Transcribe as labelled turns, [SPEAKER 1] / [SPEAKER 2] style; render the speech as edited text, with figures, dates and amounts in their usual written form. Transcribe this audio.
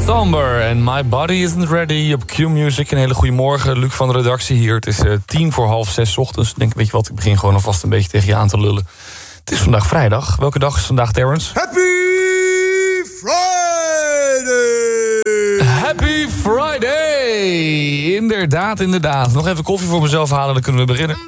[SPEAKER 1] Somber en My Body Isn't Ready op Q-Music. Een hele goede morgen, Luc van de redactie hier. Het is 5:10 ochtends. Ik denk, weet je wat, ik begin gewoon alvast een beetje tegen je aan te lullen. Het is vandaag vrijdag. Welke dag is vandaag, Terrence?
[SPEAKER 2] Happy Friday!
[SPEAKER 1] Happy Friday! Inderdaad. Nog even koffie voor mezelf halen, dan kunnen we beginnen.